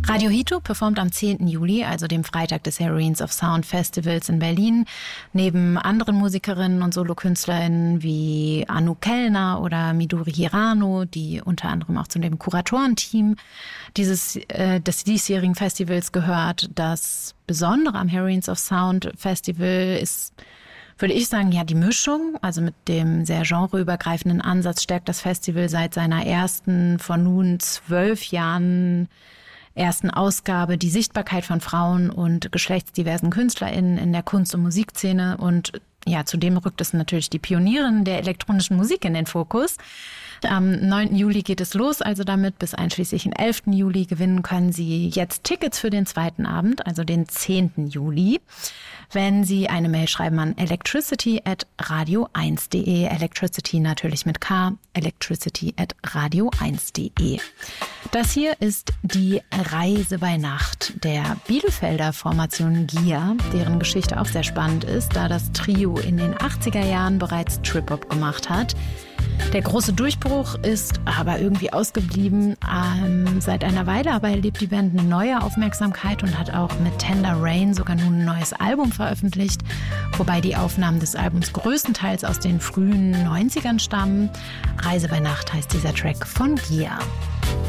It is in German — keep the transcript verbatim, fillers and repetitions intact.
Radio Hito performt am zehnten Juli, also dem Freitag des Heroines of Sound Festivals in Berlin, neben anderen Musikerinnen und SolokünstlerInnen wie Anu Kellner oder Midori Hirano, die unter anderem auch zu dem Kuratorenteam dieses äh, des diesjährigen Festivals gehört. Das Besondere am Heroines of Sound Festival ist, würde ich sagen, ja, die Mischung. Also mit dem sehr genreübergreifenden Ansatz stärkt das Festival seit seiner ersten, vor nun zwölf Jahren ersten Ausgabe die Sichtbarkeit von Frauen und geschlechtsdiversen KünstlerInnen in der Kunst- und Musikszene. Und ja, zudem rückt es natürlich die Pionierin der elektronischen Musik in den Fokus. Am neunten Juli geht es los, also damit bis einschließlich den elften Juli. Gewinnen können Sie jetzt Tickets für den zweiten Abend, also den zehnten Juli. Wenn Sie eine Mail schreiben an electricity at radio eins punkt de, Electricity natürlich mit K, electricity at radio eins punkt de. Das hier ist die Reise bei Nacht der Bielefelder Formation Gia, deren Geschichte auch sehr spannend ist, da das Trio in den achtziger Jahren bereits Trip-Hop gemacht hat. Der große Durchbruch ist aber irgendwie ausgeblieben. Ähm, seit einer Weile aber erlebt die Band eine neue Aufmerksamkeit und hat auch mit Tender Rain sogar nun ein neues Album veröffentlicht, wobei die Aufnahmen des Albums größtenteils aus den frühen neunzigern stammen. Reise bei Nacht heißt dieser Track von Gia.